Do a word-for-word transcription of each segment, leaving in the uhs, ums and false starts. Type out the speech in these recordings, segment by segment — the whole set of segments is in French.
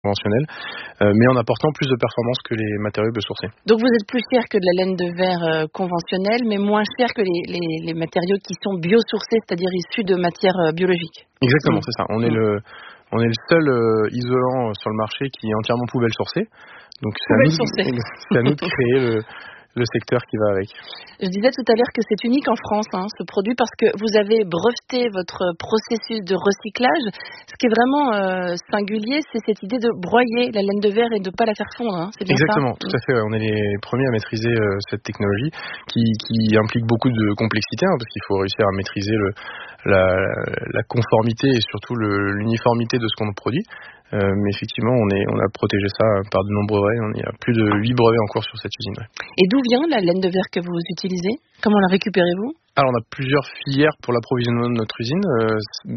conventionnels, euh, mais en apportant plus de performance que les matériaux biosourcés. Donc vous êtes plus cher que de la laine de verre euh, conventionnelle, mais moins cher que les, les, les matériaux qui sont biosourcés, c'est-à-dire issus de matières euh, biologiques. Exactement, Mmh. c'est ça. On est Mmh. le, on est le seul euh, isolant sur le marché qui est entièrement poubelle sourcée. Donc c'est à Poubelle nous, sourcée. c'est à nous de créer le, le secteur qui va avec. Je disais tout à l'heure que c'est unique en France, hein, ce produit, parce que vous avez breveté votre processus de recyclage. Ce qui est vraiment euh, singulier, c'est cette idée de broyer la laine de verre et de ne pas la faire fondre. Hein. C'est bien Exactement, ça. tout à fait. On est les premiers à maîtriser euh, cette technologie qui, qui implique beaucoup de complexité, hein, parce qu'il faut réussir à maîtriser le, la, la conformité et surtout le, l'uniformité de ce qu'on produit. Euh, mais effectivement, on, est, on a protégé ça par de nombreux brevets. Il y a plus de huit brevets en cours sur cette usine. Ouais. Et d'où vient la laine de verre que vous utilisez ? Comment la récupérez-vous ? Alors, on a plusieurs filières pour l'approvisionnement de notre usine. Euh,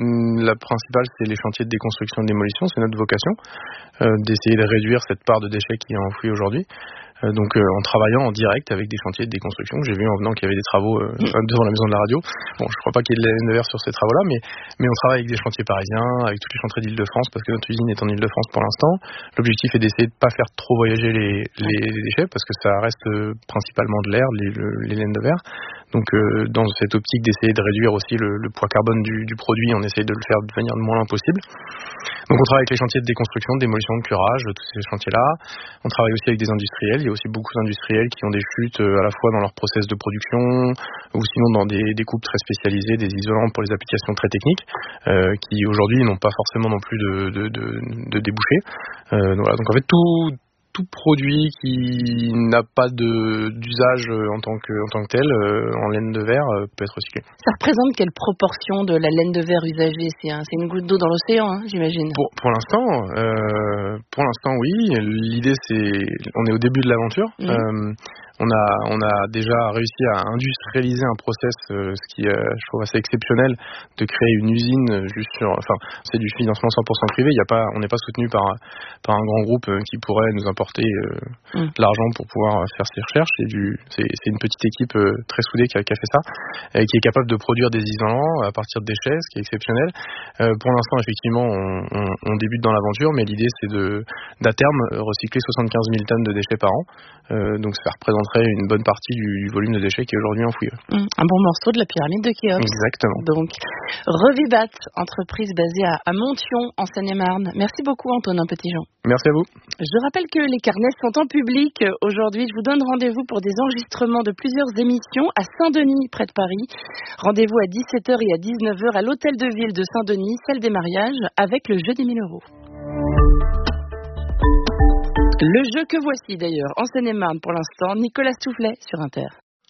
la principale, c'est les chantiers de déconstruction et de démolition. C'est notre vocation, euh, d'essayer de réduire cette part de déchets qui est enfouie aujourd'hui. Euh, donc, euh, en travaillant en direct avec des chantiers de déconstruction. J'ai vu en venant qu'il y avait des travaux euh, devant la maison de la radio. Bon, je crois pas qu'il y ait de la laine de verre sur ces travaux-là, mais, mais on travaille avec des chantiers parisiens, avec toutes les chantiers d'Île-de-France, parce que notre usine est en Île-de-France pour l'instant. L'objectif est d'essayer de ne pas faire trop voyager les, les, les déchets, parce que ça reste euh, principalement de l'air, les, le, les laines de verre. Donc, euh, dans cette optique d'essayer de réduire aussi le, le poids carbone du, du produit, on essaye de le faire devenir le moins loin possible. Donc, on travaille avec les chantiers de déconstruction, de démolition, de curage, tous ces chantiers-là. On travaille aussi avec des industriels. Il y a aussi beaucoup d'industriels qui ont des chutes euh, à la fois dans leur process de production ou sinon dans des, des coupes très spécialisées, des isolants pour les applications très techniques, euh, qui aujourd'hui n'ont pas forcément non plus de, de, de, de débouchés. Euh, donc, voilà. Donc, en fait, tout... tout produit qui n'a pas de, d'usage en tant que, en tant que tel, euh, en laine de verre, euh, peut être recyclé. Ça représente quelle proportion de la laine de verre usagée ? C'est, un, c'est une goutte d'eau dans l'océan, hein, j'imagine. Pour, pour l'instant, euh, pour l'instant, oui. L'idée, c'est, on est au début de l'aventure. Mmh. Euh, On a, on a déjà réussi à industrialiser un process, euh, ce qui, euh, je trouve assez exceptionnel, de créer une usine juste sur, enfin, c'est du financement cent pour cent privé. Il y a pas, on n'est pas soutenu par, par un grand groupe euh, qui pourrait nous apporter euh, mm. de l'argent pour pouvoir faire ces recherches. C'est du, c'est, c'est une petite équipe euh, très soudée qui a, qui a fait ça, et qui est capable de produire des isolants à partir de déchets, ce qui est exceptionnel. Euh, pour l'instant, effectivement, on, on, on débute dans l'aventure, mais l'idée, c'est de, d'à terme, recycler soixante-quinze mille tonnes de déchets par an. Euh, donc, ça représente une bonne partie du volume de déchets qui est aujourd'hui enfoui. Mmh, un bon morceau de la pyramide de Khéops. Exactement. Donc, Revibat, entreprise basée à, à Monthyon, en Seine-et-Marne. Merci beaucoup, Antonin Petitjean. Merci à vous. Je rappelle que les carnets sont en public. Aujourd'hui, je vous donne rendez-vous pour des enregistrements de plusieurs émissions à Saint-Denis, près de Paris. Rendez-vous à dix-sept heures et à dix-neuf heures à l'hôtel de ville de Saint-Denis, celle des mariages, avec le jeu des mille euros. Le jeu que voici d'ailleurs, en Seine-et-Marne pour l'instant, Nicolas Toufflet sur Inter.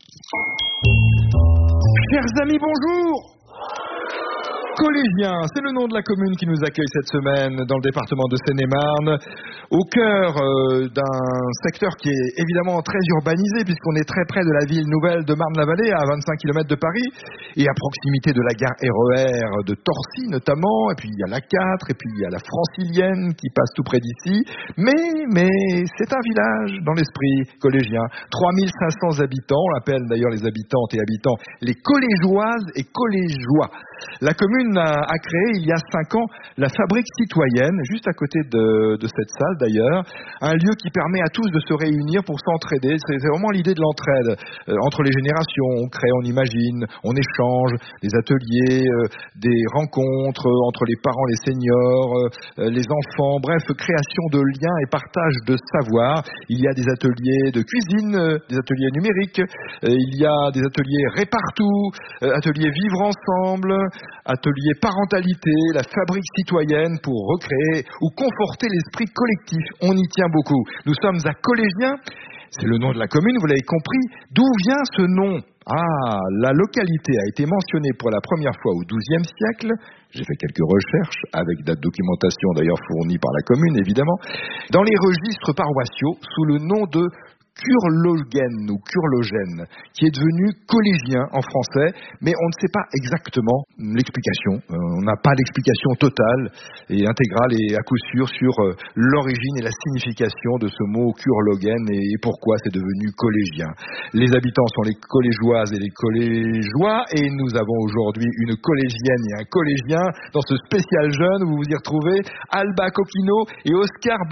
Chers amis, bonjour! Collégiens, c'est le nom de la commune qui nous accueille cette semaine dans le département de Seine-et-Marne, au cœur euh, d'un secteur qui est évidemment très urbanisé puisqu'on est très près de la ville nouvelle de Marne-la-Vallée, à vingt-cinq kilomètres de Paris, et à proximité de la gare R E R de Torcy notamment, et puis il y a l'A quatre, et puis il y a la Francilienne qui passe tout près d'ici, mais, mais c'est un village dans l'esprit collégien, trois mille cinq cents habitants, on l'appelle d'ailleurs les habitantes et habitants les collégeoises et collégeois. La commune a, a créé il y a cinq ans la fabrique citoyenne, juste à côté de, de cette salle d'ailleurs, un lieu qui permet à tous de se réunir pour s'entraider. C'est, c'est vraiment l'idée de l'entraide euh, entre les générations. On crée, on imagine, on échange, des ateliers, euh, des rencontres euh, entre les parents, les seniors, euh, les enfants, bref, création de liens et partage de savoir. Il y a des ateliers de cuisine, euh, des ateliers numériques, euh, il y a des ateliers répartout, euh, ateliers vivre ensemble, atelier parentalité, la fabrique citoyenne pour recréer ou conforter l'esprit collectif. On y tient beaucoup. Nous sommes à Collégiens, c'est le nom de la commune, vous l'avez compris. D'où vient ce nom ? Ah, la localité a été mentionnée pour la première fois au douzième siècle. J'ai fait quelques recherches avec la documentation d'ailleurs fournie par la commune, évidemment, dans les registres paroissiaux sous le nom de Curlogène ou Curlogène, qui est devenu collégien en français, mais on ne sait pas exactement l'explication. Euh, on n'a pas d'explication totale et intégrale et à coup sûr sur euh, l'origine et la signification de ce mot Curlogène et, et pourquoi c'est devenu collégien. Les habitants sont les collégeoises et les collégeois et nous avons aujourd'hui une collégienne et un collégien dans ce spécial jeune où vous vous y retrouvez Alba Coquino et Oscar